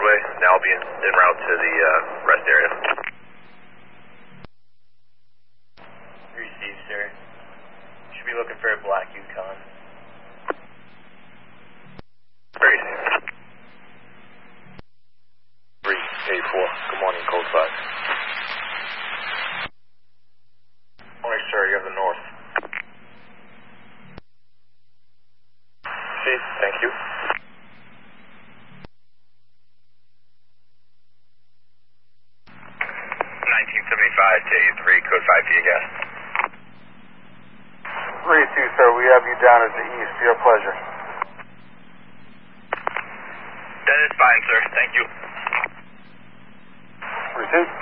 roadway. Now I'll be en route to the rest area. Received, sir. Should be looking for a black Yukon. Great. 384. Good morning, code 5. Morning, sir. You have the north. See, thank you. 1975 to 83, code 5 to you guys. 3-2, sir. We have you down as the east. Your pleasure. That is fine, sir. Thank you. Received.